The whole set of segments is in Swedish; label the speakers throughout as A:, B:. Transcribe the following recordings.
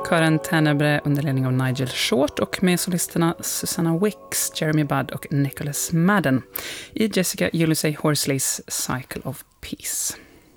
A: Kören Tenebre under ledning av Nigel Short och med solisterna Susanna Wicks, Jeremy Budd och Nicholas Madden i Jessica Ulysses Horsleys Cycle of Peace.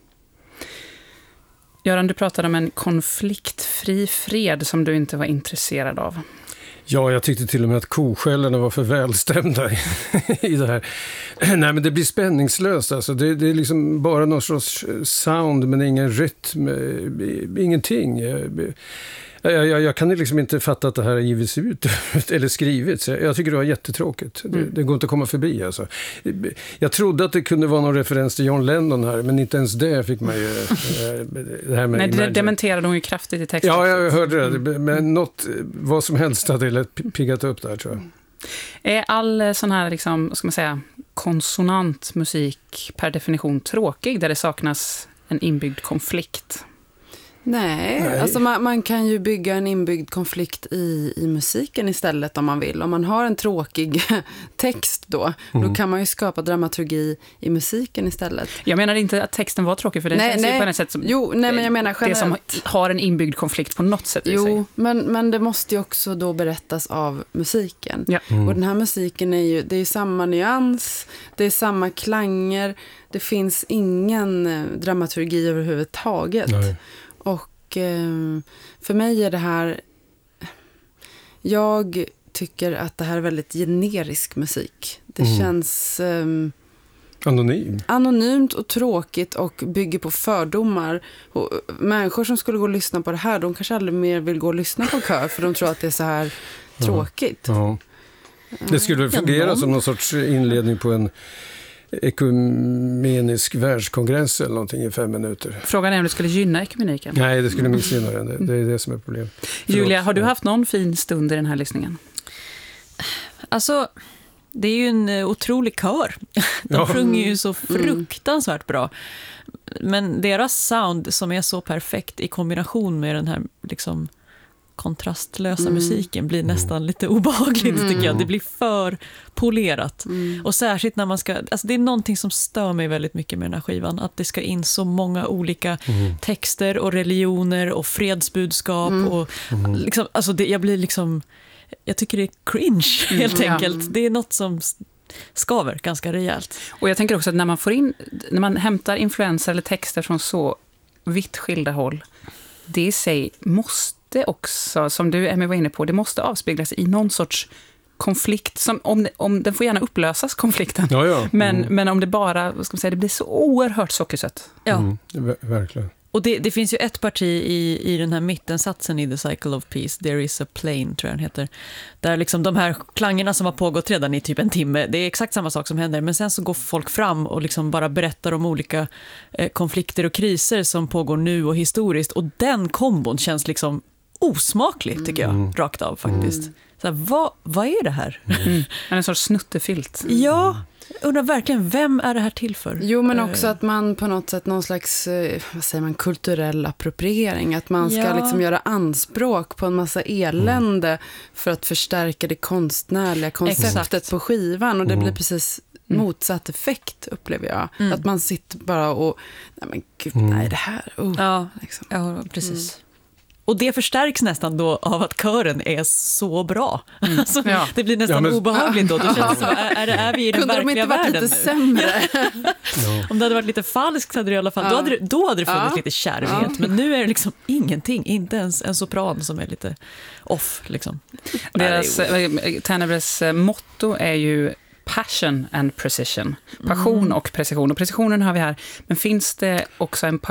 A: Göran, du pratade om en konfliktfri fred som du inte var intresserad av.
B: Ja, jag tyckte till och med att koskällarna var för välstämda i det här. Nej, men det blir spänningslöst. Alltså. Det är liksom bara någon sorts sound, men ingen rytm, ingenting. Jag kan liksom inte fatta att det här har givits ut eller skrivits. Jag tycker det var jättetråkigt. Det går inte att komma förbi. Alltså. Jag trodde att det kunde vara någon referens till John Lennon här, men inte ens det fick man ju... Det här med
A: nej, det dementerade hon ju kraftigt i texten.
B: Ja, jag hörde det. Men vad som helst hade lätt piggat upp där, tror jag.
A: Är all sån här, liksom, ska man säga, konsonant musik per definition tråkig, där det saknas en inbyggd konflikt?
C: Nej. Alltså man kan ju bygga en inbyggd konflikt i musiken istället om man vill. Om man har en tråkig text då kan man ju skapa dramaturgi i musiken istället.
A: Jag menar inte att texten var tråkig, för det känns ju på ett sätt som...
C: men jag menar
A: det som har en inbyggd konflikt på något sätt i sig.
C: Jo, men det måste ju också då berättas av musiken.
A: Ja.
C: Och den här musiken det är samma nyans, det är samma klanger, det finns ingen dramaturgi överhuvudtaget. Nej. Och för mig är det här... Jag tycker att det här är väldigt generisk musik. Det känns... Anonymt och tråkigt och bygger på fördomar. Och människor som skulle gå och lyssna på det här, de kanske aldrig mer vill gå och lyssna på kör, för de tror att det är så här tråkigt.
B: Ja. Det skulle fungera som någon sorts inledning på en ekumenisk världskongress eller någonting i 5 minuter.
A: Frågan är om det skulle gynna ekumeniken.
B: Nej, det skulle missgynna den. Det är det som är problemet.
A: Julia, har du haft någon fin stund i den här lyssningen?
D: Alltså, det är ju en otrolig kör. De sjunger ju så fruktansvärt bra. Men deras sound som är så perfekt i kombination med den här liksom kontrastlösa musiken blir nästan lite obehagligt tycker jag. Det blir för polerat. Och särskilt när man ska... Alltså det är någonting som stör mig väldigt mycket med den här skivan. Att det ska in så många olika texter och religioner och fredsbudskap. Och liksom, alltså jag blir liksom... Jag tycker det är cringe helt enkelt. Det är något som skaver ganska rejält.
A: Och jag tänker också att när man hämtar influenser eller texter från så vitt skilda håll, det i sig måste också, som du Emmy var inne på, det måste avspeglas i någon sorts konflikt, som om den får gärna upplösas, konflikten.
B: Ja.
A: Men om det bara, vad ska man säga, det blir så oerhört sockersött.
D: Ja.
B: Verkligen.
D: Och det finns ju ett parti i den här mittensatsen i The Cycle of Peace, There is a Plane, tror jag den heter, där liksom de här klangerna som har pågått redan i typ en timme, det är exakt samma sak som händer, men sen så går folk fram och liksom bara berättar om olika konflikter och kriser som pågår nu och historiskt, och den kombon känns liksom osmaklig tycker jag, rakt av faktiskt. Så här, vad är det här?
A: En sorts snuttefilt.
D: Ja, undrar verkligen, vem är det här till för?
C: Jo, men också att man på något sätt, någon slags, vad säger man, kulturell appropriering. Att man ska liksom göra anspråk på en massa elände för att förstärka det konstnärliga konceptet på skivan. Och det blir precis motsatt effekt, upplever jag. Att man sitter bara och, nej men gud, nej det här.
D: Liksom. Ja, precis. Och det förstärks nästan då av att kören är så bra. Alltså, det blir nästan obehagligt då. Det känns som, är vi i den verkliga världen?
C: Kunde de inte varit lite sämre?
D: Om det hade varit lite falskt hade det i alla fall, då hade det funnits lite kärvhet. Men nu är det liksom ingenting, inte ens en sopran som är lite off. Liksom.
A: Tenebres motto är ju passion and precision. Passion och precision. Och precisionen har vi här. Men finns det också en